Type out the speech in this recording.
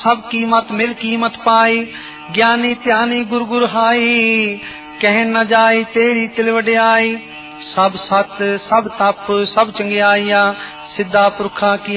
सब कीमत मिल कीमत पाई, ज्ञानी त्यानी गुर गुर हाई, कह न जाए तेरी तिल वड्याई। सब सत सब तप सब चंगियाइया, सिद्धा पुरखा की